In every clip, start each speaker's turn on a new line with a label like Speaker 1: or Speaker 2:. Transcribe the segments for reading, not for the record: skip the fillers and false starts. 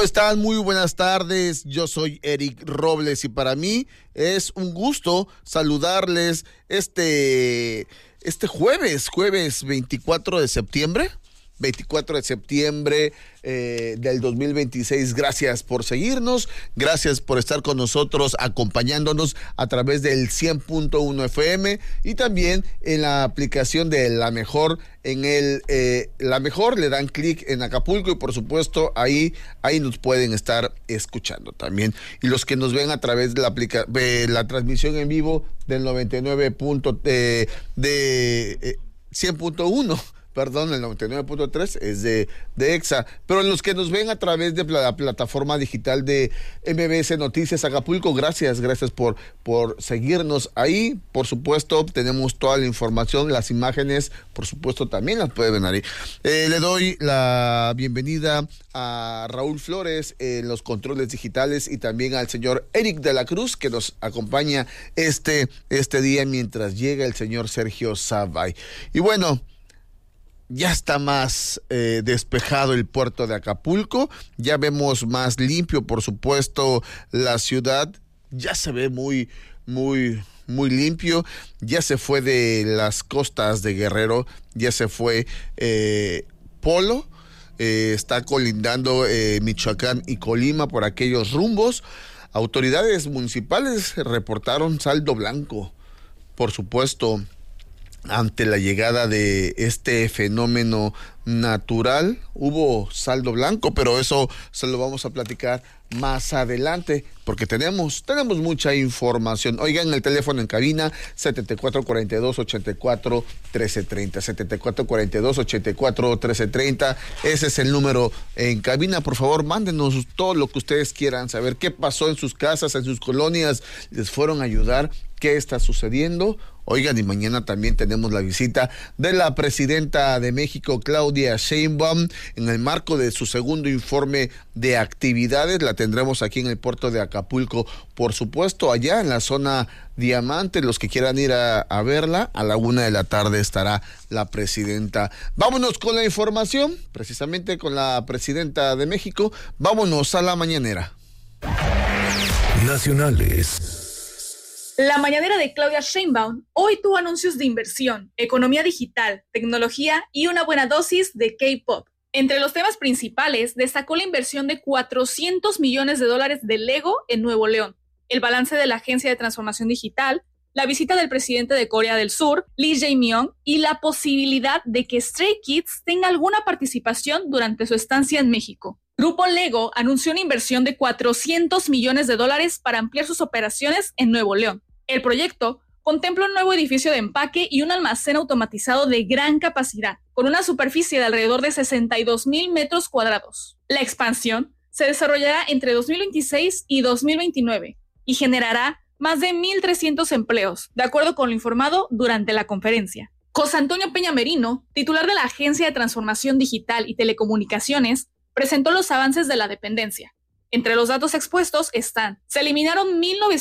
Speaker 1: están? Muy buenas tardes. Yo soy Eric Robles y para mí es un gusto saludarles este jueves 24 de septiembre. 24 de septiembre del 2026. Gracias por seguirnos, gracias por estar con nosotros, acompañándonos a través del 100.1 FM y también en la aplicación de La Mejor. En La Mejor le dan clic en Acapulco y por supuesto ahí nos pueden estar escuchando también. Y los que nos ven a través de la transmisión en vivo del 99 de 100.1. Perdón, el 99.3 es de EXA, pero los que nos ven a través de la plataforma digital de MBS Noticias Acapulco, gracias por seguirnos ahí. Por supuesto, tenemos toda la información, las imágenes, por supuesto, también las pueden ver ahí. Le doy la bienvenida a Raúl Flores en los controles digitales y también al señor Eric de la Cruz, que nos acompaña este día mientras llega el señor Sergio Zavay. Y bueno, ya está más despejado el puerto de Acapulco, ya vemos más limpio, por supuesto, la ciudad ya se ve muy limpio, ya se fue de las costas de Guerrero, ya se fue Polo, está colindando Michoacán y Colima por aquellos rumbos. Autoridades municipales reportaron saldo blanco, por supuesto, ante la llegada de este fenómeno natural. Hubo saldo blanco, pero eso se lo vamos a platicar más adelante, porque tenemos mucha información. Oigan, el teléfono en cabina 7442-84-1330, 7442-84-1330, ese es el número en cabina. Por favor, mándenos todo lo que ustedes quieran saber, qué pasó en sus casas, en sus colonias, les fueron a ayudar, qué está sucediendo. Oigan, y mañana también tenemos la visita de la presidenta de México, Claudia Sheinbaum, en el marco de su segundo informe de actividades. La tendremos aquí en el puerto de Acapulco, por supuesto, allá en la zona Diamante. Los que quieran ir a verla, a la 1:00 p.m. estará la presidenta. Vámonos con la información, precisamente con la presidenta de México. Vámonos a la mañanera.
Speaker 2: Nacionales.
Speaker 3: La mañanera de Claudia Sheinbaum hoy tuvo anuncios de inversión, economía digital, tecnología y una buena dosis de K-pop. Entre los temas principales destacó la inversión de $400 millones de Lego en Nuevo León, el balance de la Agencia de Transformación Digital, la visita del presidente de Corea del Sur, Lee Jae-myung, y la posibilidad de que Stray Kids tenga alguna participación durante su estancia en México. Grupo Lego anunció una inversión de $400 millones para ampliar sus operaciones en Nuevo León. El proyecto contempla un nuevo edificio de empaque y un almacén automatizado de gran capacidad, con una superficie de alrededor de 62,000 metros cuadrados. La expansión se desarrollará entre 2026 y 2029 y generará más de 1,300 empleos, de acuerdo con lo informado durante la conferencia. José Antonio Peña Merino, titular de la Agencia de Transformación Digital y Telecomunicaciones, presentó los avances de la dependencia. Entre los datos expuestos están: se eliminaron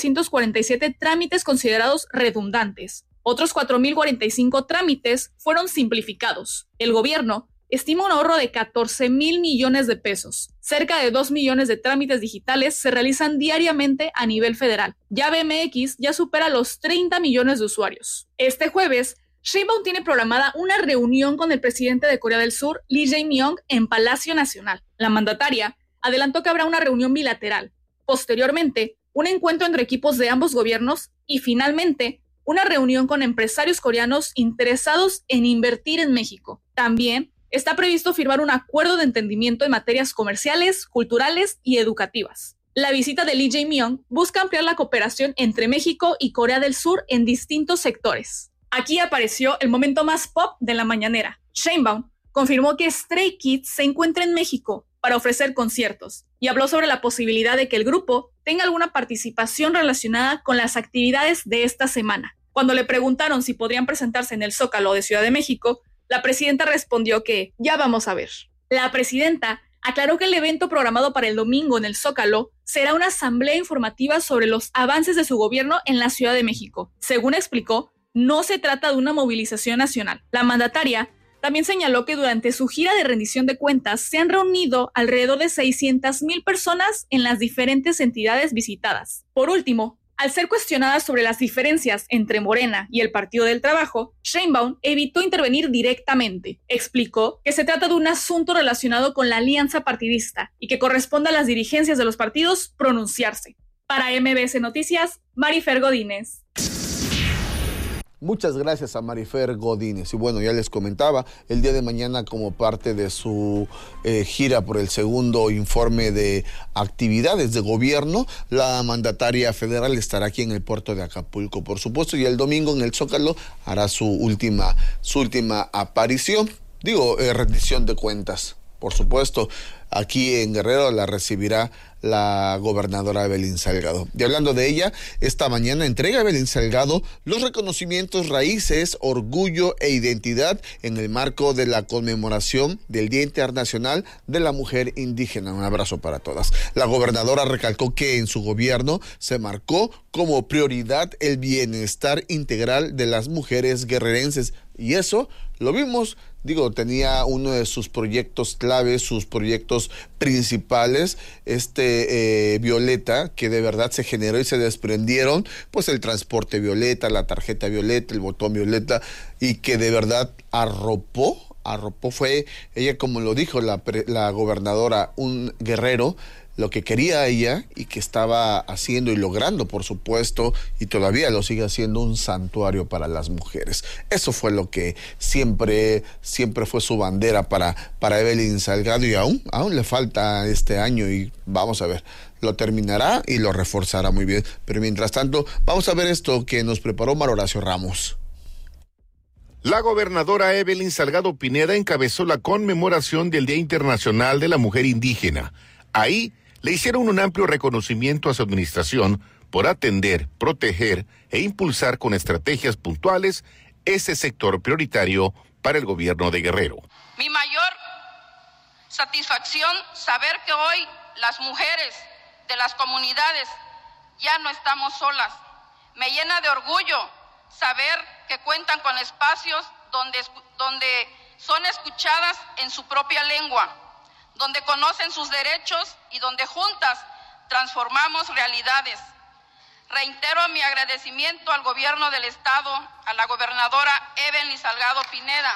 Speaker 3: 1,947 trámites considerados redundantes. Otros 4,045 trámites fueron simplificados. El gobierno estima un ahorro de 14,000 millones de pesos. Cerca de 2 millones de trámites digitales se realizan diariamente a nivel federal. Ya BMX ya supera los 30 millones de usuarios. Este jueves, Sheinbaum tiene programada una reunión con el presidente de Corea del Sur, Lee Jae-myung, en Palacio Nacional. La mandataria adelantó que habrá una reunión bilateral, posteriormente un encuentro entre equipos de ambos gobiernos y finalmente una reunión con empresarios coreanos interesados en invertir en México. También está previsto firmar un acuerdo de entendimiento en materias comerciales, culturales y educativas. La visita de Lee Jae-myung busca ampliar la cooperación entre México y Corea del Sur en distintos sectores. Aquí apareció el momento más pop de la mañanera. Sheinbaum confirmó que Stray Kids se encuentra en México para ofrecer conciertos y habló sobre la posibilidad de que el grupo tenga alguna participación relacionada con las actividades de esta semana. Cuando le preguntaron si podrían presentarse en el Zócalo de Ciudad de México, la presidenta respondió que ya vamos a ver. La presidenta aclaró que el evento programado para el domingo en el Zócalo será una asamblea informativa sobre los avances de su gobierno en la Ciudad de México. Según explicó, no se trata de una movilización nacional. La mandataria También señaló que durante su gira de rendición de cuentas se han reunido alrededor de 600,000 personas en las diferentes entidades visitadas. Por último, al ser cuestionada sobre las diferencias entre Morena y el Partido del Trabajo, Sheinbaum evitó intervenir directamente. Explicó que se trata de un asunto relacionado con la alianza partidista y que corresponde a las dirigencias de los partidos pronunciarse. Para MBS Noticias, Marifer Godínez.
Speaker 1: Muchas gracias a Marifer Godínez. Y bueno, ya les comentaba, el día de mañana, como parte de su gira por el segundo informe de actividades de gobierno, la mandataria federal estará aquí en el puerto de Acapulco, por supuesto, y el domingo en el Zócalo hará su última aparición, rendición de cuentas. Por supuesto, aquí en Guerrero la recibirá la gobernadora Evelyn Salgado. Y hablando de ella, esta mañana entrega Evelyn Salgado los reconocimientos Raíces, Orgullo e Identidad en el marco de la conmemoración del Día Internacional de la Mujer Indígena. Un abrazo para todas. La gobernadora recalcó que en su gobierno se marcó como prioridad el bienestar integral de las mujeres guerrerenses. Y eso lo vimos, tenía uno de sus proyectos claves, sus proyectos principales, Violeta, que de verdad se generó y se desprendieron, pues el transporte Violeta, la tarjeta Violeta, el botón Violeta, y que de verdad arropó, fue ella, como lo dijo la gobernadora, un guerrero, lo que quería ella y que estaba haciendo y logrando, por supuesto, y todavía lo sigue haciendo, un santuario para las mujeres. Eso fue lo que siempre fue su bandera para Evelyn Salgado, y aún le falta este año y vamos a ver, lo terminará y lo reforzará muy bien. Pero mientras tanto, vamos a ver esto que nos preparó Mar Horacio Ramos.
Speaker 2: La gobernadora Evelyn Salgado Pineda encabezó la conmemoración del Día Internacional de la Mujer Indígena. Ahí le hicieron un amplio reconocimiento a su administración por atender, proteger e impulsar con estrategias puntuales ese sector prioritario para el gobierno de Guerrero.
Speaker 4: Mi mayor satisfacción saber que hoy las mujeres de las comunidades ya no estamos solas. Me llena de orgullo saber que cuentan con espacios donde son escuchadas en su propia lengua, donde conocen sus derechos y donde juntas transformamos realidades. Reitero mi agradecimiento al gobierno del estado, a la gobernadora Evelyn Salgado Pineda,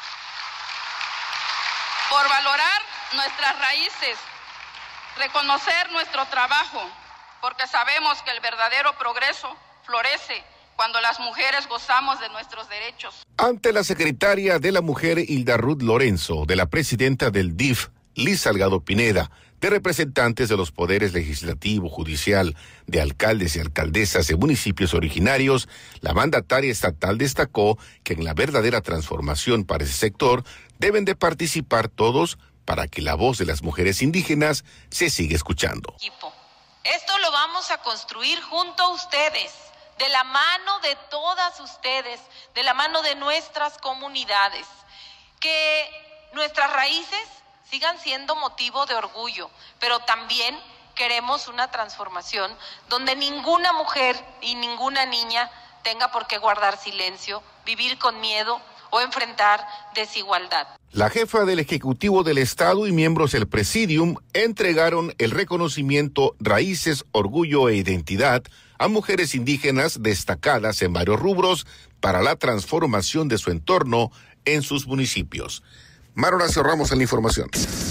Speaker 4: por valorar nuestras raíces, reconocer nuestro trabajo, porque sabemos que el verdadero progreso florece cuando las mujeres gozamos de nuestros derechos.
Speaker 2: Ante la secretaria de la Mujer, Hilda Ruth Lorenzo, de la presidenta del DIF, Liz Salgado Pineda, de representantes de los poderes legislativo, judicial, de alcaldes y alcaldesas de municipios originarios, la mandataria estatal destacó que en la verdadera transformación para ese sector deben de participar todos para que la voz de las mujeres indígenas se siga escuchando.
Speaker 5: Esto lo vamos a construir junto a ustedes, de la mano de todas ustedes, de la mano de nuestras comunidades, que nuestras raíces sigan siendo motivo de orgullo, pero también queremos una transformación donde ninguna mujer y ninguna niña tenga por qué guardar silencio, vivir con miedo o enfrentar desigualdad.
Speaker 2: La jefa del Ejecutivo del Estado y miembros del Presidium entregaron el reconocimiento Raíces, Orgullo e Identidad a mujeres indígenas destacadas en varios rubros para la transformación de su entorno en sus municipios. Mar Horacio Ramos en la información.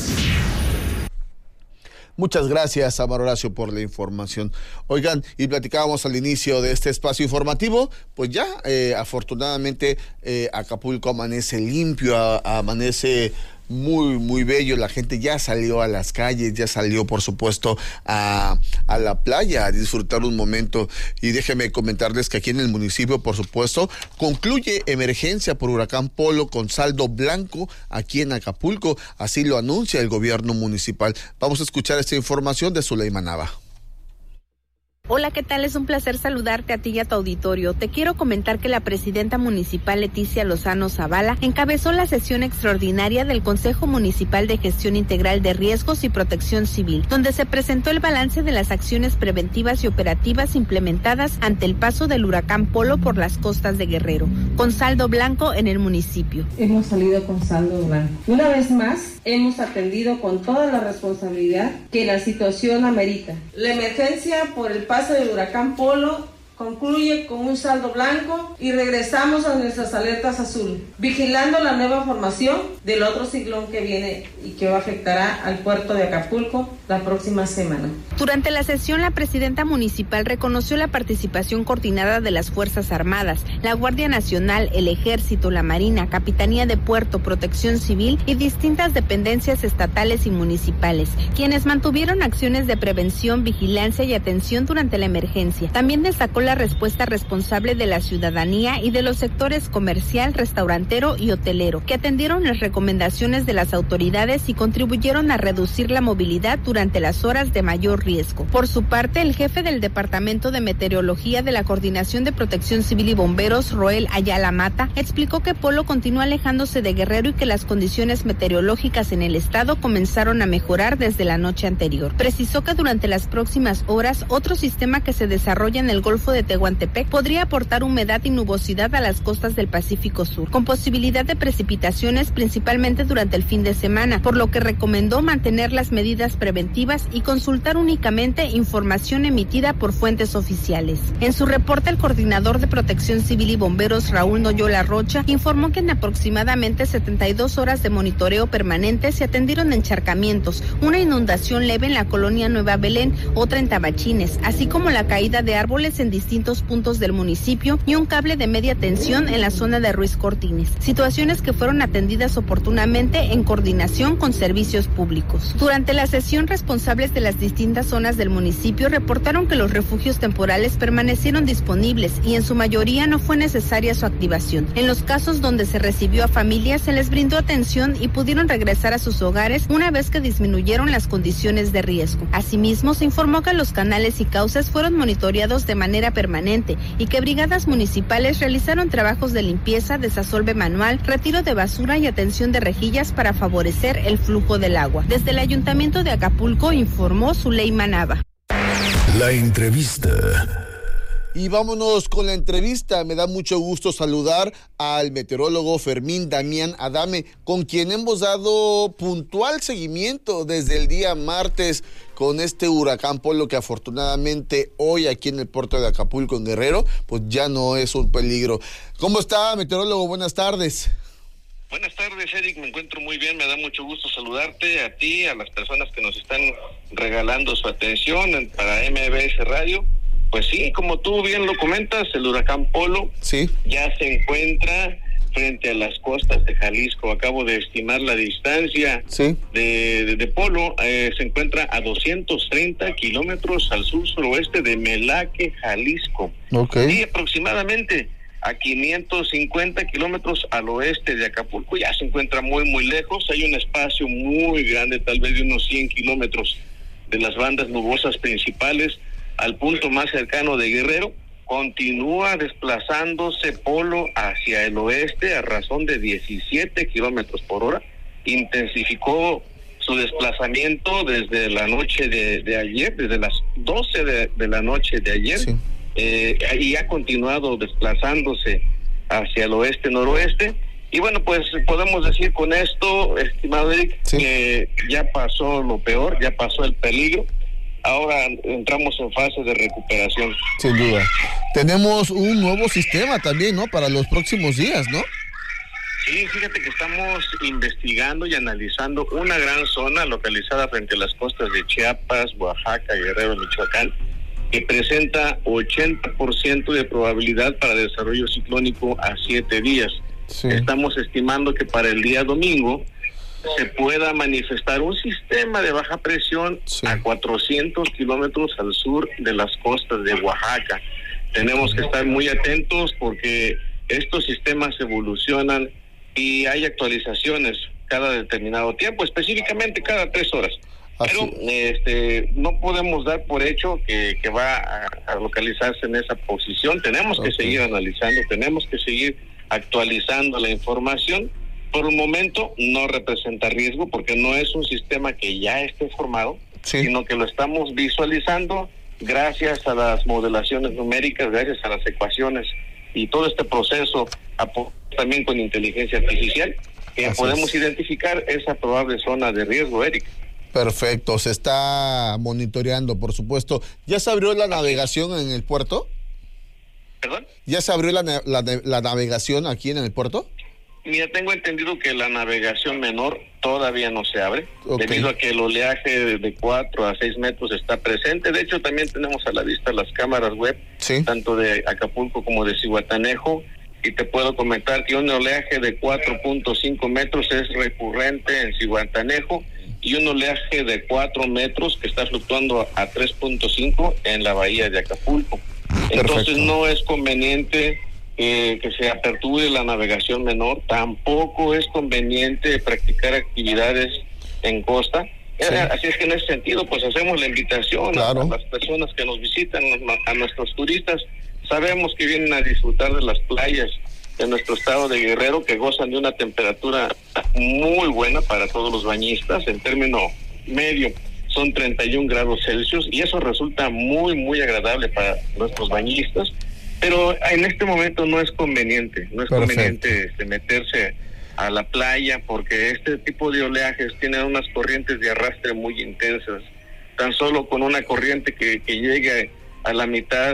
Speaker 1: Muchas gracias a Mar Horacio por la información. Oigan, y platicábamos al inicio de este espacio informativo, pues ya afortunadamente Acapulco amanece limpio, amanece muy, muy bello. La gente ya salió a las calles, ya salió, por supuesto, a la playa a disfrutar un momento. Y déjenme comentarles que aquí en el municipio, por supuesto, concluye emergencia por huracán Polo con saldo blanco aquí en Acapulco. Así lo anuncia el gobierno municipal. Vamos a escuchar esta información de Zuleima Nava.
Speaker 6: Hola, ¿qué tal? Es un placer saludarte a ti y a tu auditorio. Te quiero comentar que la presidenta municipal Leticia Lozano Zavala encabezó la sesión extraordinaria del Consejo Municipal de Gestión Integral de Riesgos y Protección Civil, donde se presentó el balance de las acciones preventivas y operativas implementadas ante el paso del huracán Polo por las costas de Guerrero, con saldo blanco en el municipio.
Speaker 7: Hemos salido con saldo blanco. Una vez más, hemos atendido con toda la responsabilidad que la situación amerita. La emergencia por el paso del huracán Polo concluye con un saldo blanco y regresamos a nuestras alertas azul, vigilando la nueva formación del otro ciclón que viene y que afectará al puerto de Acapulco la próxima semana.
Speaker 6: Durante la sesión, la presidenta municipal reconoció la participación coordinada de las Fuerzas Armadas, la Guardia Nacional, el Ejército, la Marina, Capitanía de Puerto, Protección Civil y distintas dependencias estatales y municipales, quienes mantuvieron acciones de prevención, vigilancia y atención durante la emergencia. También destacó la respuesta responsable de la ciudadanía y de los sectores comercial, restaurantero y hotelero, que atendieron las recomendaciones de las autoridades y contribuyeron a reducir la movilidad durante las horas de mayor riesgo. Por su parte, el jefe del Departamento de Meteorología de la Coordinación de Protección Civil y Bomberos, Roel Ayala Mata, explicó que Polo continúa alejándose de Guerrero y que las condiciones meteorológicas en el estado comenzaron a mejorar desde la noche anterior. Precisó que durante las próximas horas, otro sistema que se desarrolla en el Golfo de Tehuantepec podría aportar humedad y nubosidad a las costas del Pacífico Sur, con posibilidad de precipitaciones principalmente durante el fin de semana, por lo que recomendó mantener las medidas preventivas y consultar únicamente información emitida por fuentes oficiales. En su reporte, el coordinador de Protección Civil y Bomberos, Raúl Noyola Rocha, informó que en aproximadamente 72 horas de monitoreo permanente se atendieron encharcamientos, una inundación leve en la colonia Nueva Belén, otra en Tabachines, así como la caída de árboles en distintos puntos del municipio y un cable de media tensión en la zona de Ruiz Cortines, situaciones que fueron atendidas oportunamente en coordinación con servicios públicos. Durante la sesión, responsables de las distintas zonas del municipio reportaron que los refugios temporales permanecieron disponibles y en su mayoría no fue necesaria su activación. En los casos donde se recibió a familias, se les brindó atención y pudieron regresar a sus hogares una vez que disminuyeron las condiciones de riesgo. Asimismo, se informó que los canales y cauces fueron monitoreados de manera permanente y que brigadas municipales realizaron trabajos de limpieza, desasolve manual, retiro de basura y atención de rejillas para favorecer el flujo del agua. Desde el Ayuntamiento de Acapulco informó Zuleima Nava.
Speaker 8: La entrevista.
Speaker 1: Y vámonos con la entrevista. Me da mucho gusto saludar al meteorólogo Fermín Damián Adame, con quien hemos dado puntual seguimiento desde el día martes con este huracán Polo, que afortunadamente hoy aquí en el puerto de Acapulco, en Guerrero, pues ya no es un peligro. ¿Cómo está, meteorólogo? Buenas tardes.
Speaker 9: Buenas tardes, Eric, me encuentro muy bien, me da mucho gusto saludarte a ti, a las personas que nos están regalando su atención para MBS Radio. Pues sí, como tú bien lo comentas, el huracán Polo ya se encuentra frente a las costas de Jalisco. Acabo de estimar la distancia de Polo, se encuentra a 230 kilómetros al sur-suroeste de Melaque, Jalisco. Y aproximadamente a 550 kilómetros al oeste de Acapulco. Ya se encuentra muy, muy lejos. Hay un espacio muy grande, tal vez de unos 100 kilómetros de las bandas nubosas principales al punto más cercano de Guerrero. Continúa desplazándose Polo hacia el oeste a razón de 17 kilómetros por hora. Intensificó su desplazamiento desde la noche de ayer, desde las 12 de la noche de ayer, y ha continuado desplazándose hacia el oeste-noroeste. Y bueno, pues podemos decir con esto, estimado Eric, que ya pasó lo peor, ya pasó el peligro. Ahora entramos en fase de recuperación.
Speaker 1: Sin duda. Tenemos un nuevo sistema también, ¿no? Para los próximos días, ¿no?
Speaker 9: Sí, fíjate que estamos investigando y analizando una gran zona localizada frente a las costas de Chiapas, Oaxaca, Guerrero, Michoacán, que presenta 80% de probabilidad para desarrollo ciclónico a 7 días. Estamos estimando que para el día domingo se pueda manifestar un sistema de baja presión a 400 kilómetros al sur de las costas de Oaxaca. Tenemos que estar muy atentos porque estos sistemas evolucionan y hay actualizaciones cada determinado tiempo, específicamente cada 3 horas. Pero no podemos dar por hecho que va a localizarse en esa posición. Tenemos que seguir analizando, tenemos que seguir actualizando la información. Por el momento no representa riesgo porque no es un sistema que ya esté formado, sino que lo estamos visualizando gracias a las modelaciones numéricas, gracias a las ecuaciones y todo este proceso también con inteligencia artificial, que podemos identificar esa probable zona de riesgo, Eric.
Speaker 1: Perfecto, se está monitoreando, por supuesto. ¿Ya se abrió la navegación en el puerto?
Speaker 9: ¿Perdón?
Speaker 1: ¿Ya se abrió la navegación aquí en el puerto?
Speaker 9: Mira, tengo entendido que la navegación menor todavía no se abre, debido a que el oleaje de 4 a 6 metros está presente. De hecho, también tenemos a la vista las cámaras web, tanto de Acapulco como de Zihuatanejo, y te puedo comentar que un oleaje de 4.5 metros es recurrente en Zihuatanejo, y un oleaje de 4 metros que está fluctuando a 3.5 en la bahía de Acapulco. Entonces no es conveniente que se aperture la navegación menor, tampoco es conveniente practicar actividades en costa. Así es que en ese sentido pues hacemos la invitación a las personas que nos visitan, a nuestros turistas. Sabemos que vienen a disfrutar de las playas de nuestro estado de Guerrero, que gozan de una temperatura muy buena para todos los bañistas. En término medio son 31 grados Celsius y eso resulta muy, muy agradable para nuestros bañistas. Pero en este momento no es conveniente meterse a la playa, porque este tipo de oleajes tienen unas corrientes de arrastre muy intensas. Tan solo con una corriente que llegue a la mitad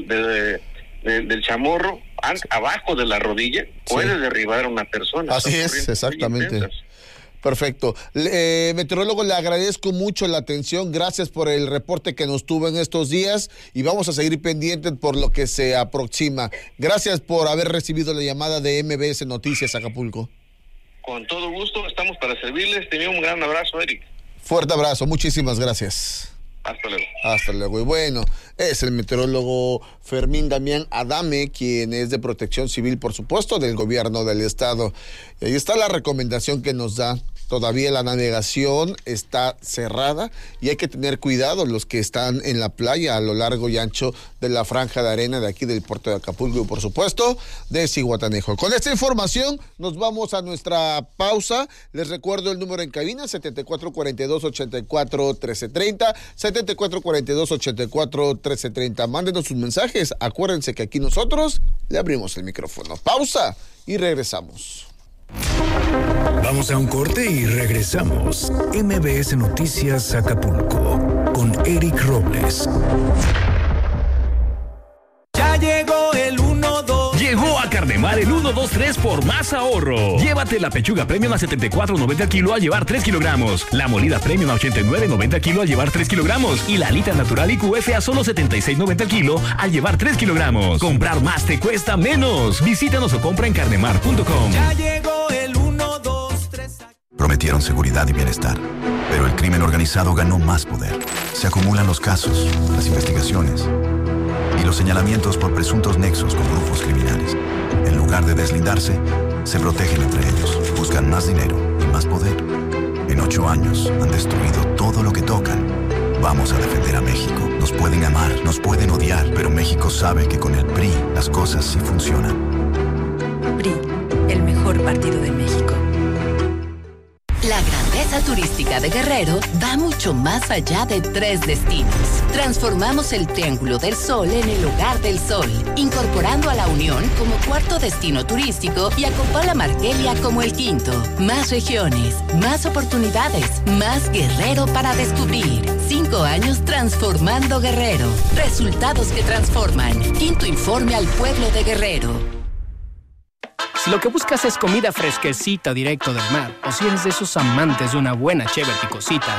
Speaker 9: del chamorro, abajo de la rodilla, puede derribar a una persona.
Speaker 1: Así es, exactamente. Perfecto. Meteorólogo, le agradezco mucho la atención, gracias por el reporte que nos tuvo en estos días y vamos a seguir pendientes por lo que se aproxima. Gracias por haber recibido la llamada de MBS Noticias Acapulco.
Speaker 9: Con todo gusto, estamos para servirles. Te envío un gran abrazo, Eric.
Speaker 1: Fuerte abrazo, muchísimas gracias.
Speaker 9: Hasta luego.
Speaker 1: Hasta luego. Y bueno, es el meteorólogo Fermín Damián Adame, quien es de Protección Civil, por supuesto, del gobierno del estado. Y ahí está la recomendación que nos da. Todavía la navegación está cerrada y hay que tener cuidado los que están en la playa a lo largo y ancho de la franja de arena de aquí del puerto de Acapulco y por supuesto de Zihuatanejo. Con esta información nos vamos a nuestra pausa. Les recuerdo el número en cabina, 7442-84-1330, 7442-84-1330. Mándenos sus mensajes. Acuérdense que aquí nosotros le abrimos el micrófono. Pausa y regresamos.
Speaker 8: Vamos a un corte y regresamos. MBS Noticias Acapulco con Eric Robles.
Speaker 10: Ya llegó el 1-2.
Speaker 11: Llegó a Carnemar el 1-2-3 por más ahorro. Llévate la pechuga premium a $74.90 al kilo al llevar 3 kilogramos. La molida premium a $89.90 al kilo al llevar 3 kilogramos. Y la alita natural IQF a solo $76.90 al kilo al llevar 3 kilogramos. Comprar más te cuesta menos. Visítanos o compra en carnemar.com.
Speaker 10: Ya llegó el 1-2-3.
Speaker 12: Prometieron seguridad y bienestar, pero el crimen organizado ganó más poder. Se acumulan los casos, las investigaciones y los señalamientos por presuntos nexos con grupos criminales. En lugar de deslindarse, se protegen entre ellos, buscan más dinero y más poder. En 8 años han destruido todo lo que tocan. Vamos a defender a México. Nos pueden amar, nos pueden odiar, pero México sabe que con el PRI las cosas sí funcionan.
Speaker 13: PRI, el mejor partido de México.
Speaker 14: La grandeza turística de Guerrero va mucho más allá de 3 destinos. Transformamos el Triángulo del Sol en el Hogar del Sol, incorporando a La Unión como 4º destino turístico y a Copala Marquelia como el 5º. Más regiones, más oportunidades, más Guerrero para descubrir. 5 años transformando Guerrero. Resultados que transforman. 5º informe al pueblo de Guerrero.
Speaker 15: Si lo que buscas es comida fresquecita directo del mar, o si eres de esos amantes de una buena cheve picosita,